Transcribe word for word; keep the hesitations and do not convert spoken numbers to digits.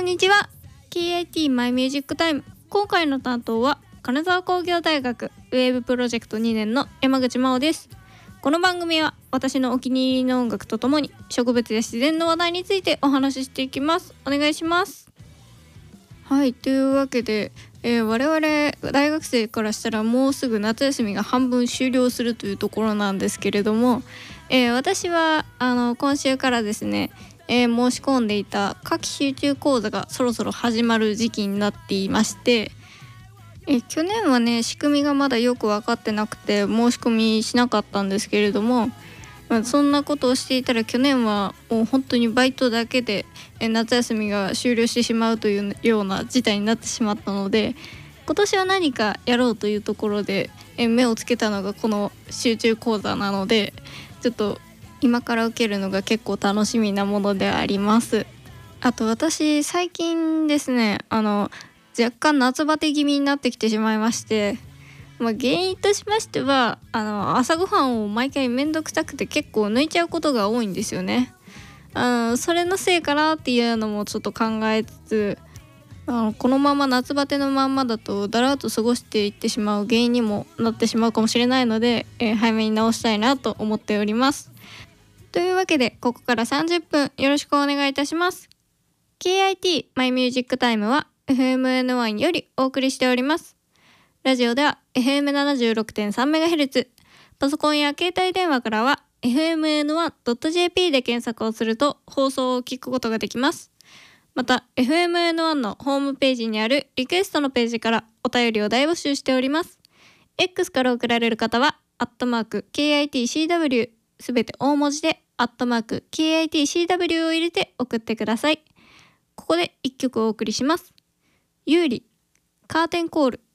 んにちは。 ケーアイティー マイミュージックタイム。今回の担当は金沢工業大学ウェーブプロジェクトにねんの山口真央です。この番組は私のお気に入りの音楽とともに植物や自然の話題についてお話ししていきます。お願いします。はい、というわけで、えー、我々大学生からしたらもうすぐ夏休みが半分終了するというところなんですけれども、えー、私はあの今週からですね、えー、申し込んでいた夏季集中講座がそろそろ始まる時期になっていまして、えー、去年はね仕組みがまだよく分かってなくて申し込みしなかったんですけれども、まあ、そんなことをしていたら去年はもう本当にバイトだけでえ夏休みが終了してしまうというような事態になってしまったので、今年は何かやろうというところでえ目をつけたのがこの集中講座なので、ちょっと今から受けるのが結構楽しみなものであります。あと私最近ですね、あの若干夏バテ気味になってきてしまいまして、まあ、原因としましてはあの朝ごはんを毎回めんどくさくて結構抜いちゃうことが多いんですよね。あのそれのせいかなっていうのもちょっと考えつつ、あのこのまま夏バテのまんまだとだらっと過ごしていってしまう原因にもなってしまうかもしれないので、えー早めに直したいなと思っております。というわけでここからさんじゅっぷんよろしくお願いいたします。 ケーアイティー マイミュージックタイムは エフエムエヌワン よりお送りしております。ラジオでは エフエムななじゅうろくてんさんメガヘルツ、 パソコンや携帯電話からは エフエムエヌワンドットジェーピー で検索をすると放送を聞くことができます。また エフエムエヌワン のホームページにあるリクエストのページからお便りを大募集しております。 X から送られる方はアットマーク ケーアイティーシーダブリュー すべて大文字でアットマーク ケーアイティーシーダブリュー を入れて送ってください。ここでいっきょくお送りします。ユーリカーテンコール。